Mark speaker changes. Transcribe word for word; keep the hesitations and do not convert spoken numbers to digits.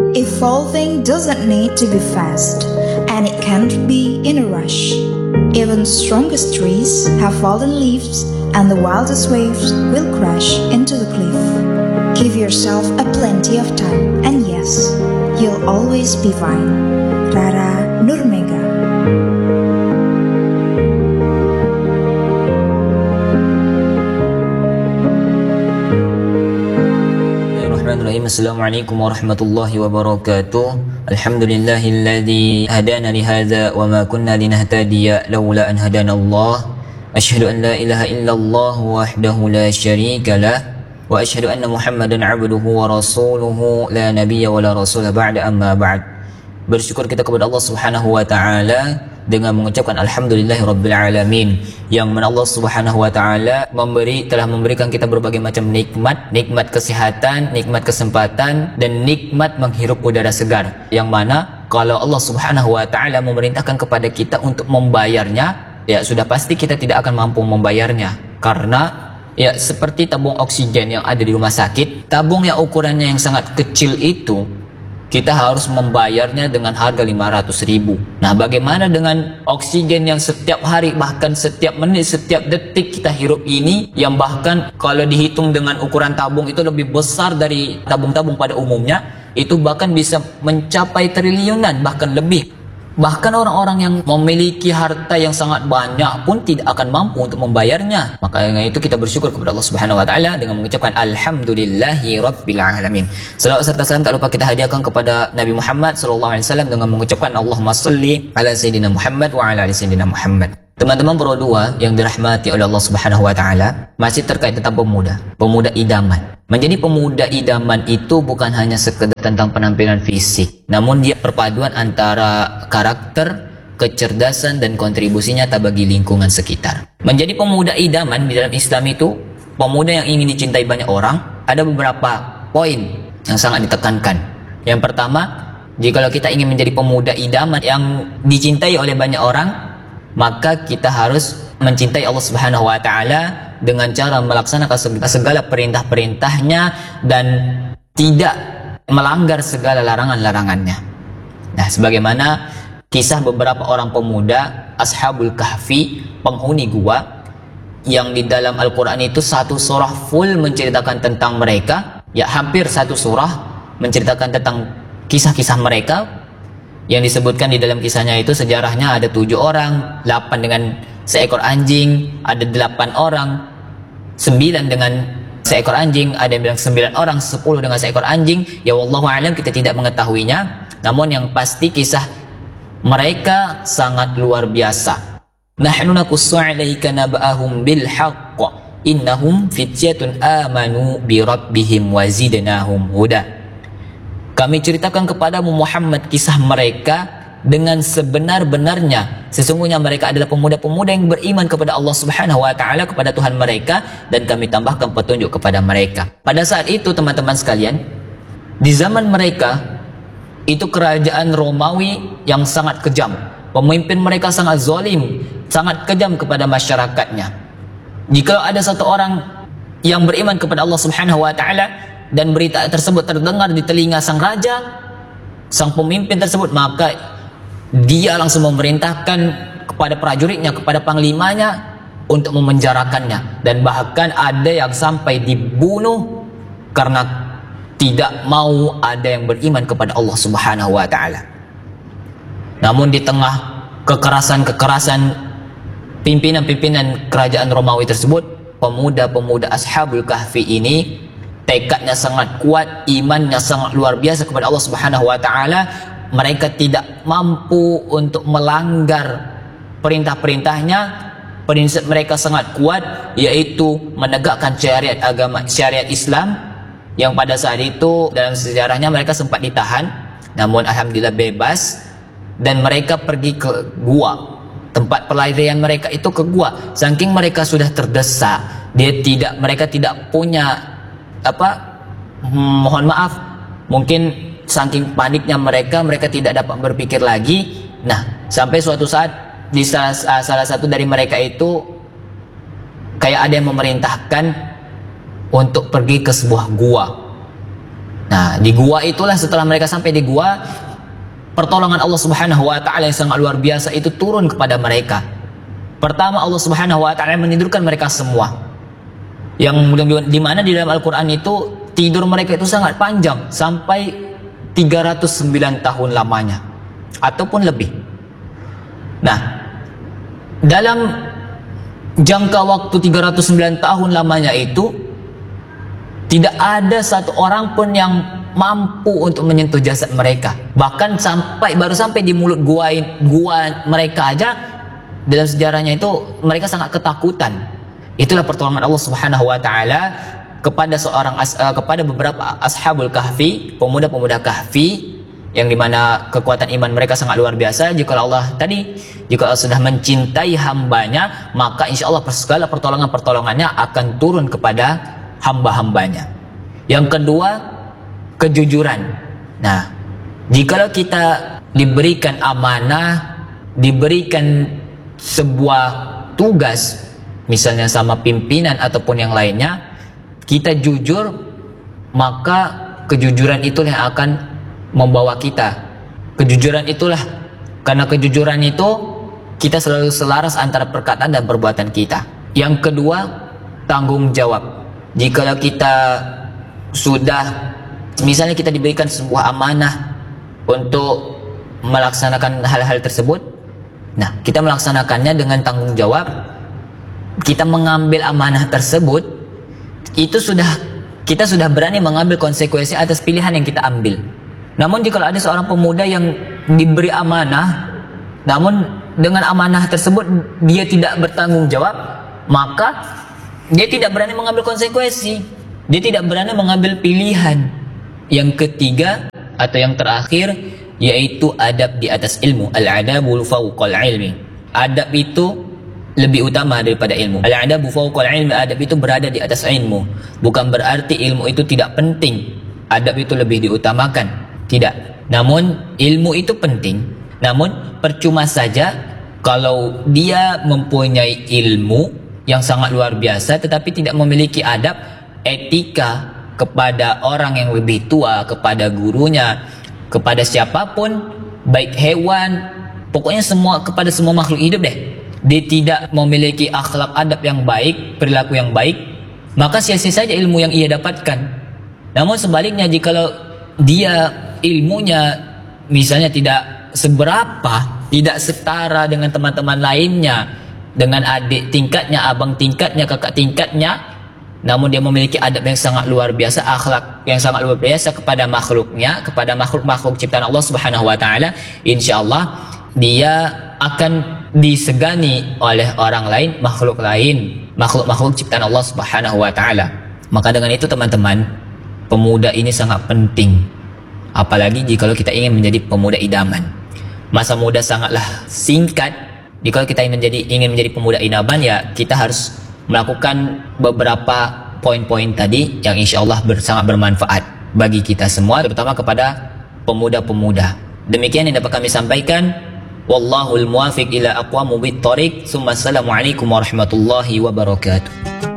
Speaker 1: Evolving doesn't need to be fast, and it can't be in a rush. Even strongest trees have fallen leaves, and the wildest waves will crash into the cliff. Give yourself a plenty of time, and yes, you'll always be fine. Rara Nurmega.
Speaker 2: Assalamualaikum warahmatullahi wabarakatuh. Alhamdulillahilladzi hadana li hadza wa ma kunna linahtadiya laula an hadana Allah. Asyhadu an la ilaha illallah wahdahu la syarika lah wa asyhadu anna Muhammadan abduhu wa rasuluhu la nabiyya wa la rasula ba'da amma ba'd. Bersyukur kita kepada Allah Subhanahu wa taala dengan mengucapkan alhamdulillahirabbil alamin, yang mana Allah Subhanahu wa taala memberi telah memberikan kita berbagai macam nikmat, nikmat kesehatan, nikmat kesempatan, dan nikmat menghirup udara segar, yang mana kalau Allah Subhanahu wa taala memerintahkan kepada kita untuk membayarnya, ya sudah pasti kita tidak akan mampu membayarnya. Karena ya seperti tabung oksigen yang ada di rumah sakit, tabung yang ukurannya yang sangat kecil itu kita harus membayarnya dengan harga lima ratus ribu. Nah, bagaimana dengan oksigen yang setiap hari, bahkan setiap menit, setiap detik kita hirup ini, yang bahkan kalau dihitung dengan ukuran tabung itu lebih besar dari tabung-tabung pada umumnya, itu bahkan bisa mencapai triliunan, bahkan lebih. Bahkan orang-orang yang memiliki harta yang sangat banyak pun tidak akan mampu untuk membayarnya. Maka dengan itu kita bersyukur kepada Allah Subhanahu wa taala dengan mengucapkan alhamdulillahi rabbil alamin. Salawat serta salam tak lupa kita hadiahkan kepada Nabi Muhammad sallallahu alaihi wasallam dengan mengucapkan Allahumma shalli ala sayyidina Muhammad wa ala ali sayyidina Muhammad. Teman-teman Pro dua yang dirahmati oleh Allah Subhanahu wa taala, masih terkait tentang pemuda, pemuda idaman. Menjadi pemuda idaman itu bukan hanya sekedar tentang penampilan fisik, namun dia perpaduan antara karakter, kecerdasan, dan kontribusi nyata bagi lingkungan sekitar. Menjadi pemuda idaman di dalam Islam itu, pemuda yang ingin dicintai banyak orang, ada beberapa poin yang sangat ditekankan. Yang pertama, jikalau kita ingin menjadi pemuda idaman yang dicintai oleh banyak orang, maka kita harus mencintai Allah Subhanahu wa taala dengan cara melaksanakan segala perintah-perintahnya dan tidak melanggar segala larangan-larangannya. Nah, sebagaimana kisah beberapa orang pemuda Ashabul Kahfi, penghuni gua, yang di dalam Al-Quran itu satu surah full menceritakan tentang mereka, ya hampir satu surah menceritakan tentang kisah-kisah mereka. Yang disebutkan di dalam kisahnya itu sejarahnya ada tujuh orang, delapan dengan seekor anjing, ada delapan orang, sembilan dengan seekor anjing, ada yang bilang sembilan orang, sepuluh dengan seekor anjing. Ya wallahu a'lam, kita tidak mengetahuinya. Namun yang pasti kisah mereka sangat luar biasa. Nahnu naqussu 'alaika naba'ahum bil haqq innahum fityatun amanu bi rabbihim wa zidnahum huda. Kami ceritakan kepadamu Muhammad kisah mereka dengan sebenar-benarnya. Sesungguhnya mereka adalah pemuda-pemuda yang beriman kepada Allah Subhanahu wa taala, kepada Tuhan mereka, dan kami tambahkan petunjuk kepada mereka. Pada saat itu teman-teman sekalian, di zaman mereka itu kerajaan Romawi yang sangat kejam. Pemimpin mereka sangat zalim, sangat kejam kepada masyarakatnya. Jika ada satu orang yang beriman kepada Allah Subhanahu wa taala dan berita tersebut terdengar di telinga sang raja, sang pemimpin tersebut, maka dia langsung memerintahkan kepada prajuritnya, kepada panglimanya untuk memenjarakannya, dan bahkan ada yang sampai dibunuh karena tidak mau ada yang beriman kepada Allah Subhanahu wa taala. Namun di tengah kekerasan-kekerasan pimpinan-pimpinan kerajaan Romawi tersebut, pemuda-pemuda Ashabul Kahfi ini tekadnya sangat kuat, imannya sangat luar biasa kepada Allah Subhanahu wa taala. Mereka tidak mampu untuk melanggar perintah-perintahnya. Prinsip mereka sangat kuat, yaitu menegakkan syariat agama, syariat Islam, yang pada saat itu dalam sejarahnya mereka sempat ditahan, namun alhamdulillah bebas, dan mereka pergi ke gua. Tempat pelarian mereka itu ke gua. Saking mereka sudah terdesak, dia tidak mereka tidak punya apa hmm, mohon maaf, mungkin saking paniknya mereka mereka tidak dapat berpikir lagi. Nah, sampai suatu saat di salah, salah satu dari mereka itu kayak ada yang memerintahkan untuk pergi ke sebuah gua. Nah, di gua itulah setelah mereka sampai di gua, pertolongan Allah Subhanahu wa taala yang sangat luar biasa itu turun kepada mereka. Pertama, Allah Subhanahu wa taala menidurkan mereka semua. Yang di mana di dalam Al-Qur'an itu tidur mereka itu sangat panjang sampai tiga ratus sembilan tahun lamanya ataupun lebih. Nah, dalam jangka waktu tiga ratus sembilan tahun lamanya itu tidak ada satu orang pun yang mampu untuk menyentuh jasad mereka. Bahkan sampai baru sampai di mulut gua gua mereka aja, dalam sejarahnya itu mereka sangat ketakutan. Itulah pertolongan Allah Subhanahu wa taala kepada seorang as, uh, kepada beberapa ashabul kahfi, pemuda-pemuda kahfi, yang dimana kekuatan iman mereka sangat luar biasa. Jika Allah tadi, jika Allah sudah mencintai hambanya, maka insya Allah segala pertolongan-pertolongannya akan turun kepada hamba-hambanya. Yang kedua, kejujuran. Nah, jikalau kita diberikan amanah, diberikan sebuah tugas, misalnya sama pimpinan ataupun yang lainnya, kita jujur, maka kejujuran itulah yang akan membawa kita. Kejujuran itulah, karena kejujuran itu kita selalu selaras antara perkataan dan perbuatan kita. Yang kedua, tanggung jawab. Jikalau kita sudah, misalnya kita diberikan sebuah amanah untuk melaksanakan hal-hal tersebut, nah kita melaksanakannya dengan tanggung jawab, kita mengambil amanah tersebut, itu sudah, kita sudah berani mengambil konsekuensi atas pilihan yang kita ambil. Namun jika ada seorang pemuda yang diberi amanah, namun dengan amanah tersebut dia tidak bertanggung jawab, maka dia tidak berani mengambil konsekuensi, dia tidak berani mengambil pilihan. Yang ketiga atau yang terakhir, yaitu adab di atas ilmu. Al-adabu fawqal ilmi. Adab itu lebih utama daripada ilmu. Al-adabu fawqal ilmi, adab itu berada di atas ilmu. Bukan berarti ilmu itu tidak penting, adab itu lebih diutamakan. Tidak. Namun ilmu itu penting. Namun percuma saja kalau dia mempunyai ilmu yang sangat luar biasa tetapi tidak memiliki adab, etika kepada orang yang lebih tua, kepada gurunya, kepada siapapun, baik hewan, pokoknya semua, kepada semua makhluk hidup deh. Dia tidak memiliki akhlak adab yang baik, perilaku yang baik, maka sia-sia saja ilmu yang ia dapatkan. Namun sebaliknya, jikalau dia ilmunya misalnya tidak seberapa, tidak setara dengan teman-teman lainnya, dengan adik tingkatnya, abang tingkatnya, kakak tingkatnya, namun dia memiliki adab yang sangat luar biasa, akhlak yang sangat luar biasa kepada makhluknya, kepada makhluk-makhluk ciptaan Allah Subhanahu wa taala, insyaallah dia akan disegani oleh orang lain, makhluk lain, makhluk-makhluk ciptaan Allah Subhanahu wa taala. Maka dengan itu teman-teman, pemuda ini sangat penting. Apalagi jika kita ingin menjadi pemuda idaman. Masa muda sangatlah singkat. Jika kita ingin menjadi ingin menjadi pemuda idaman, ya kita harus melakukan beberapa poin-poin tadi yang insya Allah ber, sangat bermanfaat bagi kita semua, terutama kepada pemuda-pemuda. Demikian yang dapat kami sampaikan. Wallahul muwafiq ila aqwamit thoriq. Assalamualaikum warahmatullahi wabarakatuh.